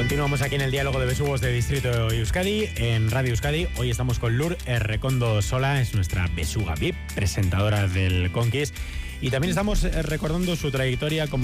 Continuamos aquí en el diálogo de besugos de Distrito Euskadi, en Radio Euskadi. Hoy estamos con Lur Errekondo Sola, es nuestra besuga VIP, presentadora del Conquist. Y también estamos recordando su trayectoria como